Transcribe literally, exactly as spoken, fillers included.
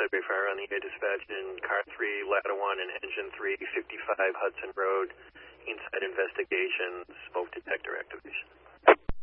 Sudbury Fire on the air dispatch in car three, ladder one, and engine three, fifty-five Hudson Road, inside investigation, smoke detector activation.